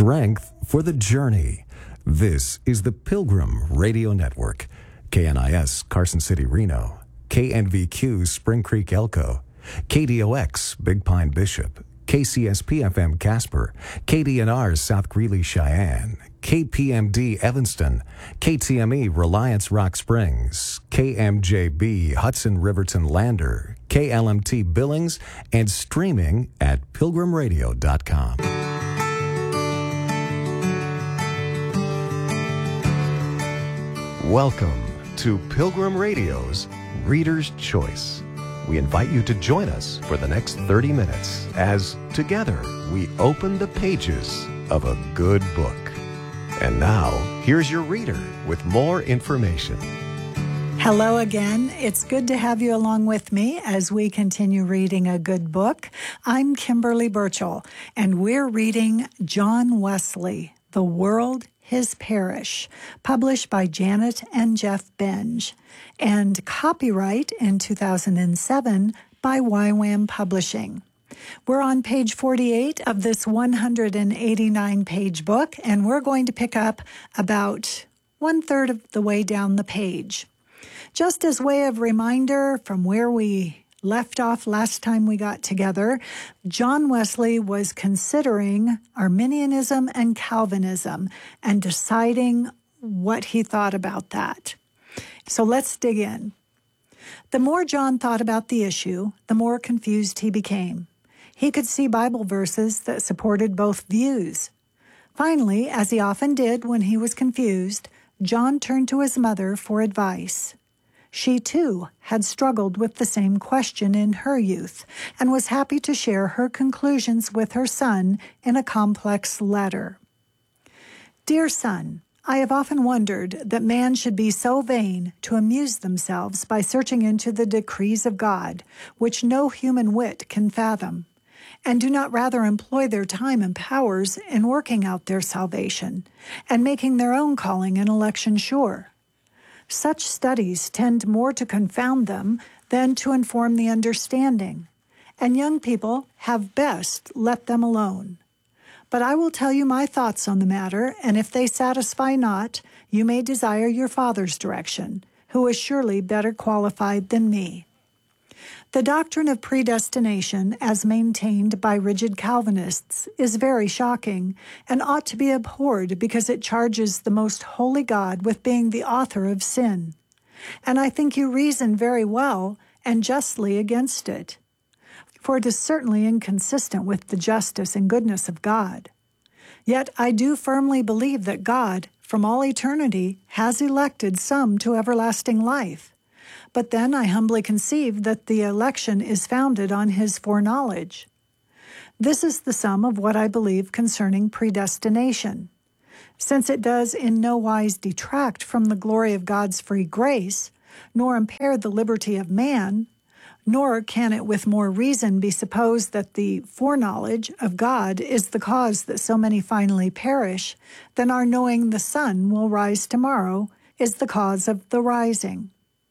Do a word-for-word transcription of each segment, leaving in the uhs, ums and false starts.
strength for the journey. This is the Pilgrim Radio Network. K N I S Carson City, Reno. K N V Q Spring Creek, Elko. K D O X Big Pine, Bishop. K C S P F M Casper. K D N R South Greeley, Cheyenne. K P M D Evanston. K T M E Reliance Rock Springs. K M J B Hudson Riverton Lander. K L M T Billings, and streaming at pilgrim radio dot com. Welcome to Pilgrim Radio's Reader's Choice. We invite you to join us for the next thirty minutes as together we open the pages of a good book. And now, here's your reader with more information. Hello again. It's good to have you along with me as we continue reading a good book. I'm Kimberly Burchell, and we're reading John Wesley, The World, His Parish, published by Janet and Jeff Benge, and copyright in two thousand seven by Y WAM Publishing. We're on page forty-eight of this one hundred eighty-nine page book, and we're going to pick up about one-third of the way down the page. Just as way of reminder from where we left off last time we got together, John Wesley was considering Arminianism and Calvinism and deciding what he thought about that. So let's dig in. The more John thought about the issue, the more confused he became. He could see Bible verses that supported both views. Finally, as he often did when he was confused, John turned to his mother for advice. She, too, had struggled with the same question in her youth and was happy to share her conclusions with her son in a complex letter. Dear son, I have often wondered that man should be so vain to amuse themselves by searching into the decrees of God, which no human wit can fathom, and do not rather employ their time and powers in working out their salvation and making their own calling and election sure. Such studies tend more to confound them than to inform the understanding, and young people have best let them alone. But I will tell you my thoughts on the matter, and if they satisfy not, you may desire your father's direction, who is surely better qualified than me. The doctrine of predestination, as maintained by rigid Calvinists, is very shocking and ought to be abhorred because it charges the most holy God with being the author of sin. And I think you reason very well and justly against it, for it is certainly inconsistent with the justice and goodness of God. Yet I do firmly believe that God, from all eternity, has elected some to everlasting life. But then I humbly conceive that the election is founded on his foreknowledge. This is the sum of what I believe concerning predestination. Since it does in no wise detract from the glory of God's free grace, nor impair the liberty of man, nor can it with more reason be supposed that the foreknowledge of God is the cause that so many finally perish, then our knowing the sun will rise tomorrow is the cause of the rising.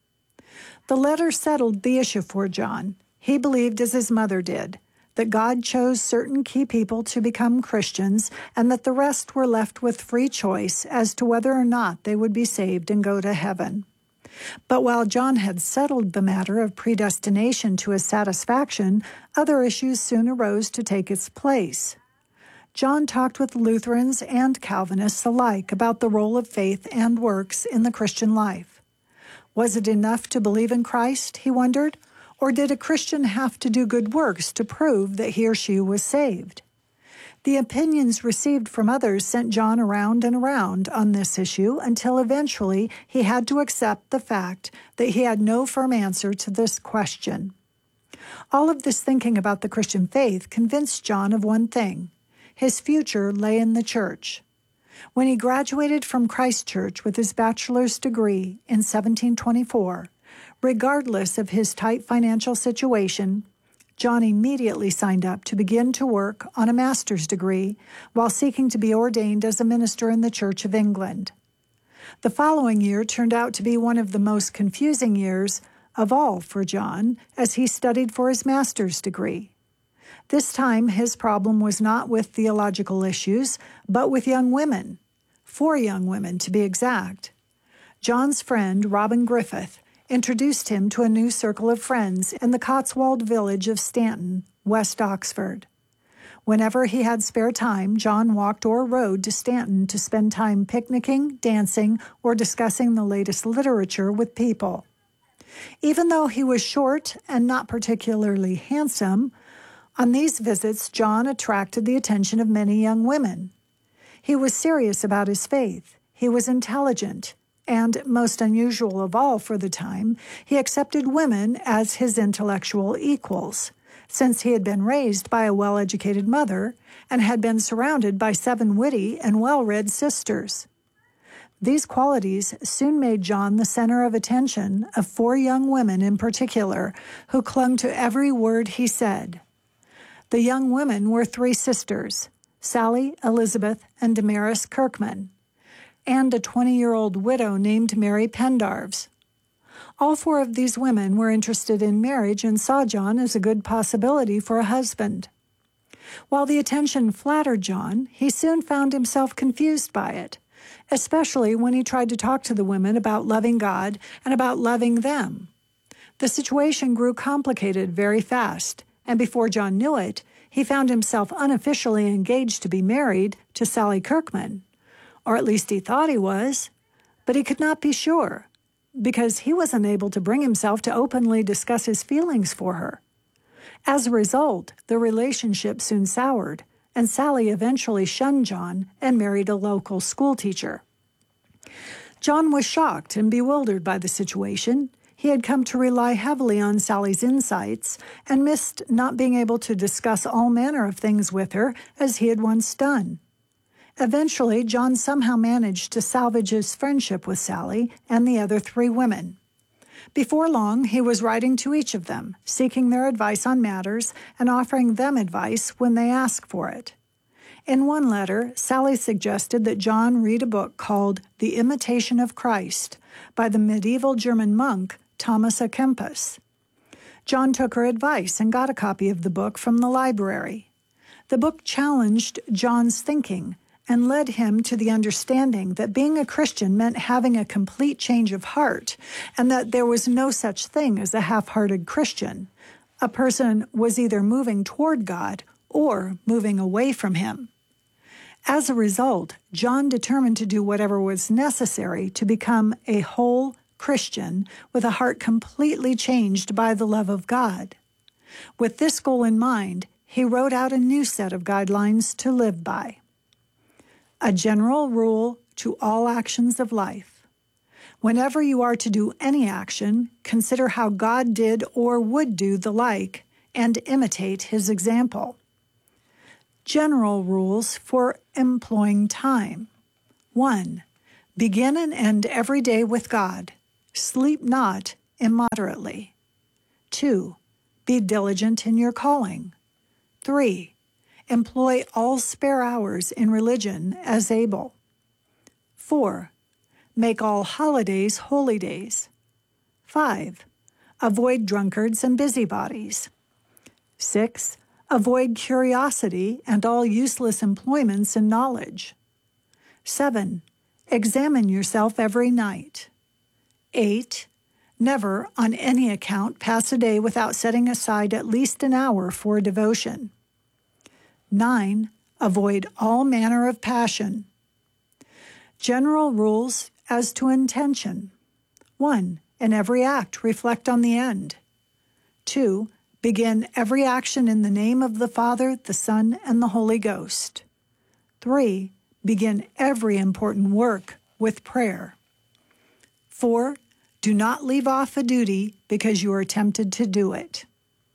The letter settled the issue for John. He believed, as his mother did, that God chose certain key people to become Christians and that the rest were left with free choice as to whether or not they would be saved and go to heaven. But while John had settled the matter of predestination to his satisfaction, other issues soon arose to take its place. John talked with Lutherans and Calvinists alike about the role of faith and works in the Christian life. Was it enough to believe in Christ, he wondered, or did a Christian have to do good works to prove that he or she was saved? The opinions received from others sent John around and around on this issue until eventually he had to accept the fact that he had no firm answer to this question. All of this thinking about the Christian faith convinced John of one thing: his future lay in the church. When he graduated from Christ Church with his bachelor's degree in seventeen twenty-four, regardless of his tight financial situation, John immediately signed up to begin to work on a master's degree while seeking to be ordained as a minister in the Church of England. The following year turned out to be one of the most confusing years of all for John as he studied for his master's degree. This time, his problem was not with theological issues, but with young women. Four young women, to be exact. John's friend, Robin Griffith, introduced him to a new circle of friends in the Cotswold village of Stanton, West Oxford. Whenever he had spare time, John walked or rode to Stanton to spend time picnicking, dancing, or discussing the latest literature with people. Even though he was short and not particularly handsome, on these visits, John attracted the attention of many young women. He was serious about his faith. He was intelligent, and, most unusual of all for the time, he accepted women as his intellectual equals, since he had been raised by a well-educated mother and had been surrounded by seven witty and well-read sisters. These qualities soon made John the center of attention of four young women in particular, who clung to every word he said. The young women were three sisters, Sally, Elizabeth, and Damaris Kirkman, and a twenty-year-old widow named Mary Pendarves. All four of these women were interested in marriage and saw John as a good possibility for a husband. While the attention flattered John, he soon found himself confused by it, especially when he tried to talk to the women about loving God and about loving them. The situation grew complicated very fast, and before John knew it, he found himself unofficially engaged to be married to Sally Kirkman, or at least he thought he was, but he could not be sure, because he was unable to bring himself to openly discuss his feelings for her. As a result, the relationship soon soured, and Sally eventually shunned John and married a local schoolteacher. John was shocked and bewildered by the situation. He had come to rely heavily on Sally's insights and missed not being able to discuss all manner of things with her as he had once done. Eventually, John somehow managed to salvage his friendship with Sally and the other three women. Before long, he was writing to each of them, seeking their advice on matters and offering them advice when they asked for it. In one letter, Sally suggested that John read a book called The Imitation of Christ by the medieval German monk Thomas à Kempis. John took her advice and got a copy of the book from the library. The book challenged John's thinking and led him to the understanding that being a Christian meant having a complete change of heart, and that there was no such thing as a half-hearted Christian. A person was either moving toward God or moving away from him. As a result, John determined to do whatever was necessary to become a whole Christian with a heart completely changed by the love of God. With this goal in mind, he wrote out a new set of guidelines to live by. A general rule to all actions of life. Whenever you are to do any action, consider how God did or would do the like, and imitate his example. General rules for employing time. One, begin and end every day with God. Sleep not immoderately. Two, be diligent in your calling. Three, employ all spare hours in religion as able. Four, make all holidays holy days. Five, avoid drunkards and busybodies. Six, avoid curiosity and all useless employments in knowledge. Seven, examine yourself every night. Eight, never on any account pass a day without setting aside at least an hour for devotion. Nine, avoid all manner of passion. General rules as to intention. One, in every act, reflect on the end. Two, begin every action in the name of the Father, the Son, and the Holy Ghost. Three, begin every important work with prayer. Four, do not leave off a duty because you are tempted to do it.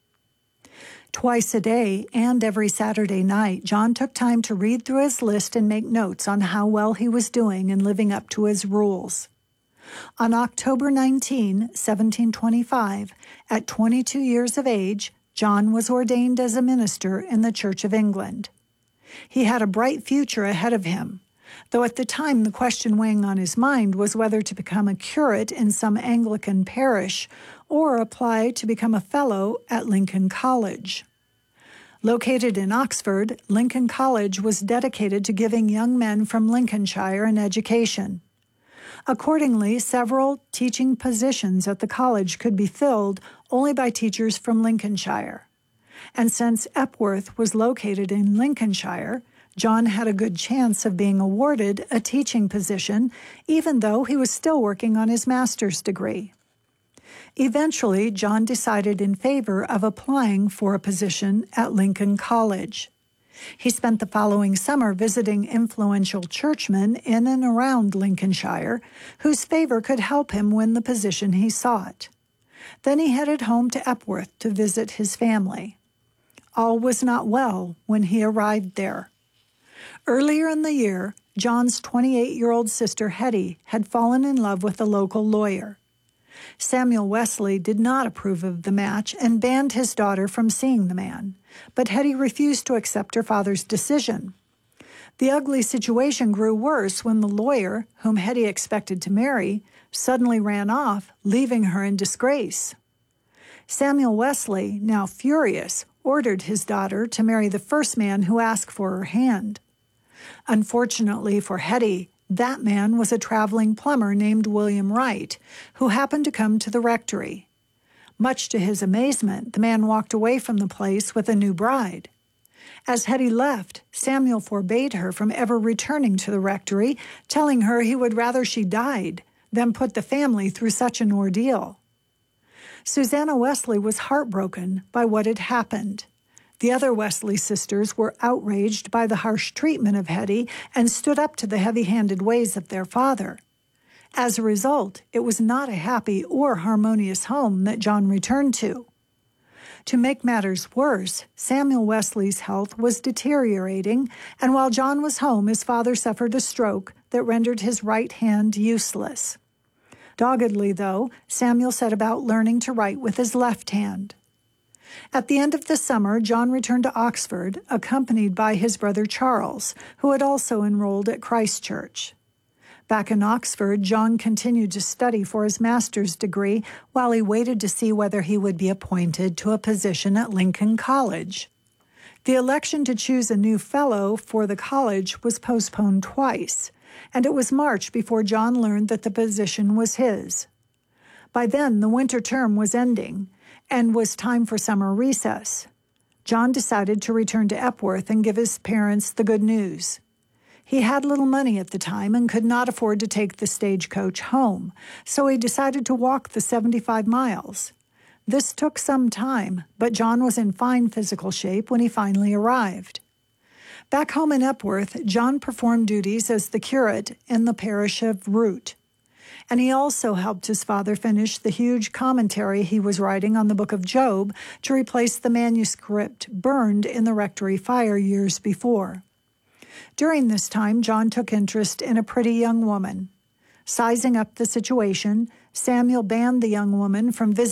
Twice a day and every Saturday night, John took time to read through his list and make notes on how well he was doing in living up to his rules. On October nineteenth, seventeen twenty-five, at twenty-two years of age, John was ordained as a minister in the Church of England. He had a bright future ahead of him, though at the time the question weighing on his mind was whether to become a curate in some Anglican parish or apply to become a fellow at Lincoln College. Located in Oxford, Lincoln College was dedicated to giving young men from Lincolnshire an education. Accordingly, several teaching positions at the college could be filled only by teachers from Lincolnshire. And since Epworth was located in Lincolnshire, John had a good chance of being awarded a teaching position, even though he was still working on his master's degree. Eventually, John decided in favor of applying for a position at Lincoln College. He spent the following summer visiting influential churchmen in and around Lincolnshire, whose favor could help him win the position he sought. Then he headed home to Epworth to visit his family. All was not well when he arrived there. Earlier in the year, John's twenty-eight-year-old sister Hetty had fallen in love with a local lawyer. Samuel Wesley did not approve of the match and banned his daughter from seeing the man, but Hetty refused to accept her father's decision. The ugly situation grew worse when the lawyer, whom Hetty expected to marry, suddenly ran off, leaving her in disgrace. Samuel Wesley, now furious, ordered his daughter to marry the first man who asked for her hand. Unfortunately for Hetty, that man was a traveling plumber named William Wright, who happened to come to the rectory. Much to his amazement, the man walked away from the place with a new bride. As Hetty left, Samuel forbade her from ever returning to the rectory, telling her he would rather she died than put the family through such an ordeal. Susanna Wesley was heartbroken by what had happened. The other Wesley sisters were outraged by the harsh treatment of Hetty and stood up to the heavy-handed ways of their father. As a result, it was not a happy or harmonious home that John returned to. To make matters worse, Samuel Wesley's health was deteriorating, and while John was home, his father suffered a stroke that rendered his right hand useless. Doggedly, though, Samuel set about learning to write with his left hand. At the end of the summer, John returned to Oxford, accompanied by his brother Charles, who had also enrolled at Christ Church. Back in Oxford, John continued to study for his master's degree while he waited to see whether he would be appointed to a position at Lincoln College. The election to choose a new fellow for the college was postponed twice, and it was March before John learned that the position was his. By then, the winter term was ending, and was time for summer recess. John decided to return to Epworth and give his parents the good news. He had little money at the time and could not afford to take the stagecoach home, so he decided to walk the seventy-five miles. This took some time, but John was in fine physical shape when he finally arrived. Back home in Epworth, John performed duties as the curate in the parish of Root, and he also helped his father finish the huge commentary he was writing on the book of Job to replace the manuscript burned in the rectory fire years before. During this time, John took interest in a pretty young woman. Sizing up the situation, Samuel banned the young woman from visiting